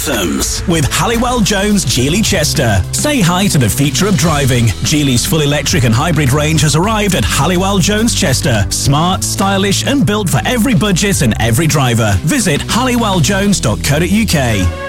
anthems with Halliwell Jones Geely Chester. Say hi to the future of driving. Geely's full electric and hybrid range has arrived at Halliwell Jones Chester. Smart, stylish and built for every budget and every driver. Visit halliwelljones.co.uk.